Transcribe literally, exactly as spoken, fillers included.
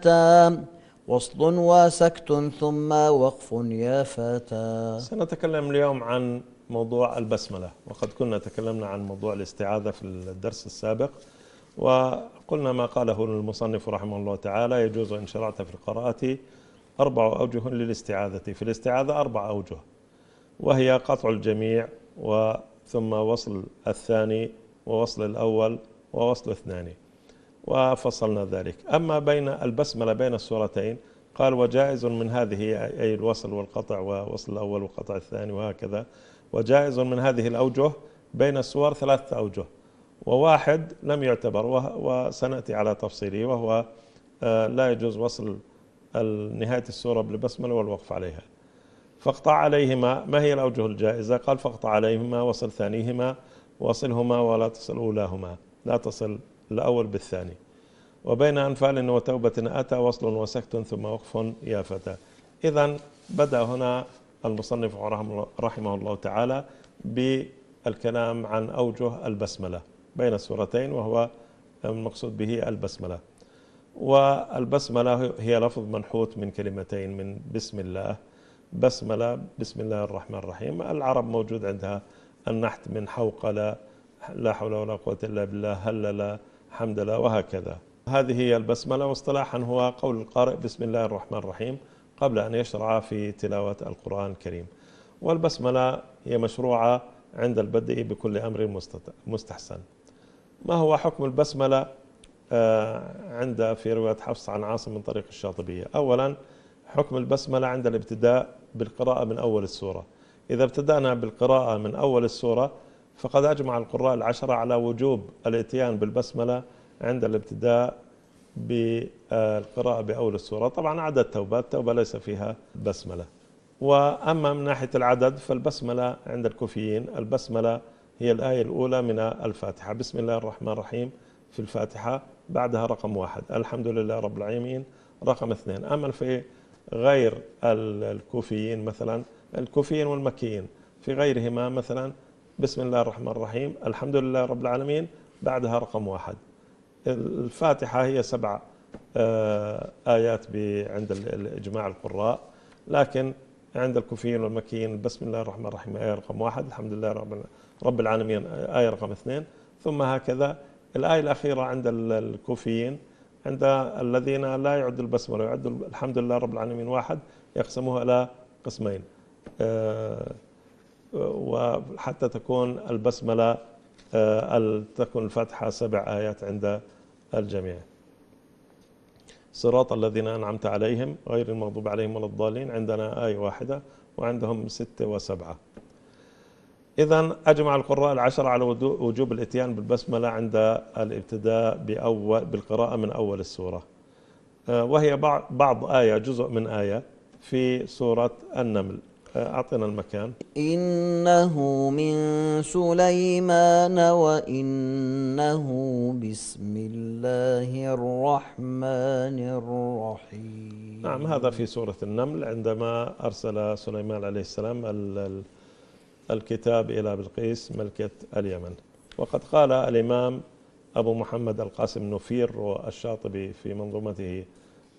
تام وصل وسكت ثم وقف يا فتى. سنتكلم اليوم عن موضوع البسملة، وقد كنا تكلمنا عن موضوع الاستعاذة في الدرس السابق، وقلنا ما قاله المصنف رحمه الله تعالى: يجوز إن شرعت في القراءة أربع أوجه للاستعاذة. في الاستعاذة أربع أوجه، وهي قطع الجميع وثم وصل الثاني ووصل الأول ووصل اثنان، وفصلنا ذلك. أما بين البسملة بين السورتين قال: وجائز من هذه، أي الوصل والقطع ووصل الأول والقطع الثاني وهكذا، وجائز من هذه الأوجه بين السور ثلاثة أوجه، وواحد لم يعتبر وسنأتي على تفصيله، وهو لا يجوز وصل نهاية السورة بالبسملة والوقف عليها. فاقطع عليهما. ما هي الأوجه الجائزة؟ قال: فاقطع عليهما، وصل ثانيهما، وصلهما ولا تصل أولاهما، لا تصل الأول بالثاني. وبين أنفال وتوبة أتى وصل وسكت ثم وقف يا فتى. إذن بدأ هنا المصنف رحمه الله تعالى بالكلام عن أوجه البسملة بين السورتين، وهو المقصود به البسملة. والبسملة هي لفظ منحوت من كلمتين، من بسم الله، بسملة، بسم الله الرحمن الرحيم. العرب موجود عندها النحت من حوقل، لا حول ولا قوة إلا بالله، هلل، حمد لله، وهكذا. هذه هي البسملة، واصطلاحا هو قول القارئ بسم الله الرحمن الرحيم قبل أن يشرع في تلاوة القرآن الكريم. والبسملة هي مشروعة عند البدء بكل أمر مستحسن. ما هو حكم البسملة عند في رواية حفص عن عاصم من طريق الشاطبية؟ أولا، حكم البسملة عند الابتداء بالقراءة من أول السورة. إذا ابتدأنا بالقراءة من أول السورة فقد أجمع القراء العشرة على وجوب الاتيان بالبسملة عند الابتداء بالقراءة بأول السورة. طبعا عدد توبة، التوبة ليس فيها بسملة. وأما من ناحية العدد فالبسملة عند الكوفيين، البسملة هي الآية الأولى من الفاتحة، بسم الله الرحمن الرحيم في الفاتحة، بعدها رقم واحد، الحمد لله رب العالمين رقم اثنين. أما في غير الكوفيين، مثلا الكوفيين والمكيين، في غيرهما مثلا بسم الله الرحمن الرحيم، الحمد لله رب العالمين، بعدها رقم واحد. الفاتحة هي سبع آيات عند إجماع القراء، لكن عند الكوفيين والمكيين بسم الله الرحمن الرحيم آية رقم واحد، الحمد لله رب العالمين آية رقم اثنين، ثم هكذا. الآية الأخيرة عند الكوفيين، عند الذين لا يعد البسملة ويعد الحمد لله رب العالمين واحد، يقسموها إلى قسمين، وحتى تكون البسملة تكون الفاتحة سبع آيات عند الجميع. صراط الذين أنعمت عليهم غير المغضوب عليهم ولا الضالين، عندنا آية واحدة وعندهم ستة وسبعة. إذن أجمع القراء العشرة على وجوب الإتيان بالبسملة عند الابتداء بأول بالقراءة من أول السورة، وهي بعض آية، جزء من آية في سورة النمل. أعطنا المكان. إنه من سليمان وإنه بسم الله الرحمن الرحيم. نعم، هذا في سورة النمل عندما أرسل سليمان عليه السلام الكتاب إلى بلقيس ملكة اليمن. وقد قال الإمام أبو محمد القاسم نفير والشاطبي في منظومته